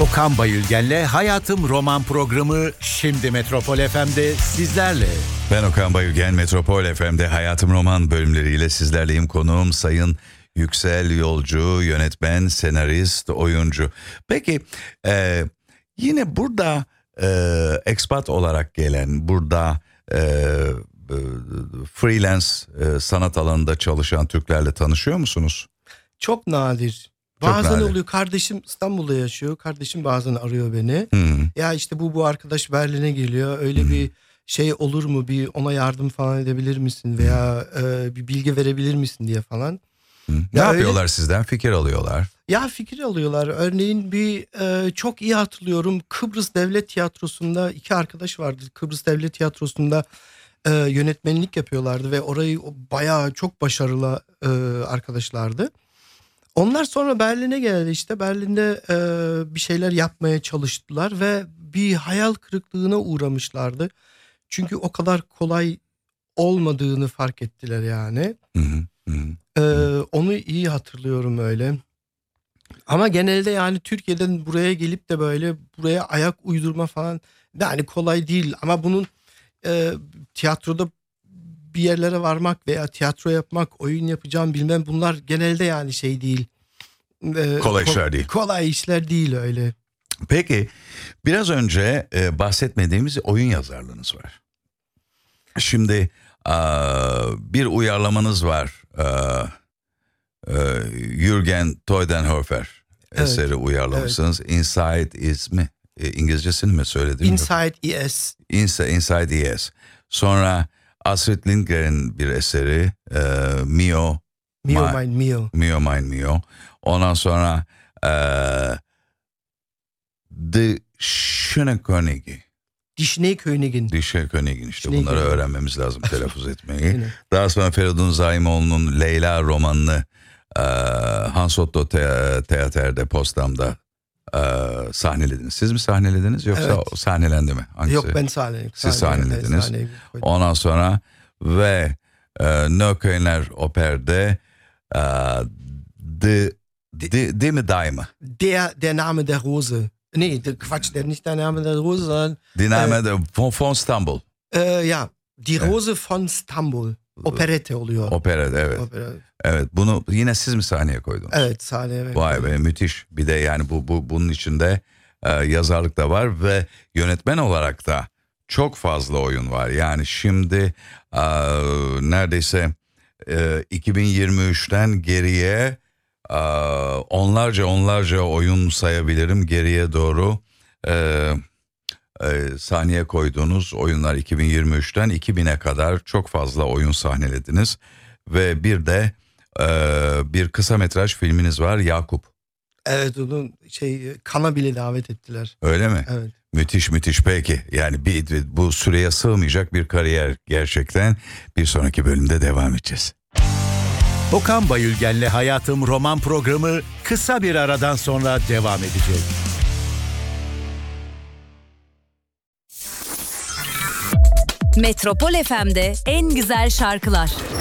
Okan Bayülgen'le Hayatım Roman programı şimdi Metropol FM'de sizlerle. Ben Okan Bayülgen, Metropol FM'de Hayatım Roman bölümleriyle sizlerleyim. Konuğum Sayın Yüksel Yolcu, yönetmen, senarist, oyuncu. Peki yine burada expat olarak gelen, burada freelance sanat alanında çalışan Türklerle tanışıyor musunuz? Çok nadir. Bazen oluyor. Kardeşim İstanbul'da yaşıyor. Kardeşim bazen arıyor beni. Ya işte bu arkadaş Berlin'e geliyor. Öyle bir şey olur mu? Bir ona yardım falan edebilir misin? Veya bir bilgi verebilir misin diye falan. Ne yapıyorlar sizden? Fikir alıyorlar. Ya fikir alıyorlar. Örneğin çok iyi hatırlıyorum. Kıbrıs Devlet Tiyatrosu'nda 2 arkadaş vardı. Kıbrıs Devlet Tiyatrosu'nda yönetmenlik yapıyorlardı ve orayı bayağı çok başarılı arkadaşlardı. Onlar sonra Berlin'e geldi, işte Berlin'de bir şeyler yapmaya çalıştılar ve bir hayal kırıklığına uğramışlardı. Çünkü o kadar kolay olmadığını fark ettiler yani. Onu iyi hatırlıyorum öyle. Ama genelde yani Türkiye'den buraya gelip de böyle buraya ayak uydurma falan yani kolay değil. Ama bunun tiyatroda bir yerlere varmak veya tiyatro yapmak, oyun yapacağım bilmem, bunlar genelde yani şey değil. Kolay işler değil. Kolay işler değil öyle. Peki biraz önce bahsetmediğimiz oyun yazarlığınız var. Şimdi bir uyarlamanız var. Jürgen Toidenhofer eseri uyarlamışsınız. Evet. Inside Is mi? İngilizcesini mi söyledim? Inside Is. Inside Is. Sonra Astrid Lindgren'in bir eseri Mio Mein Mio. Ondan sonra Die Schneekönigin. Die Schneekönigin işte bunları öğrenmemiz lazım telaffuz etmeyi. Daha sonra Feridun Zaimoğlu'nun Leyla romanını Hans Otto Theater'de Potsdam'da sahnelediniz. Siz mi sahnelediniz yoksa evet. Sahnelendi mi? Hangisi? Yok, ben sahneledim. Siz sahnelediniz. Ondan sonra ve Neuköllner Oper'de Die Medaille. Der Name der Rose. Nee, Quatsch, nicht der Name der Rose, sondern Die Name von Stambul. Ja, Die Rose von Stambul. Operette oluyor. Operette, evet. Evet, bunu yine siz mi sahneye koydunuz? Evet, sahneye. Vay be, müthiş. Bir de yani bunun içinde yazarlık da var ve yönetmen olarak da çok fazla oyun var. Yani şimdi neredeyse 2023'ten geriye onlarca oyun sayabilirim geriye doğru. Sahneye koyduğunuz oyunlar 2023'ten 2000'e kadar çok fazla oyun sahnelediniz. Ve bir de bir kısa metraj filminiz var, Yakup. Evet, onun Kana bile davet ettiler. Öyle mi? Evet. Müthiş peki. Yani bu süreye sığmayacak bir kariyer gerçekten. Bir sonraki bölümde devam edeceğiz. Okan Bayülgen'le Hayatım Roman programı kısa bir aradan sonra devam edecek. Metropol FM'de en güzel şarkılar.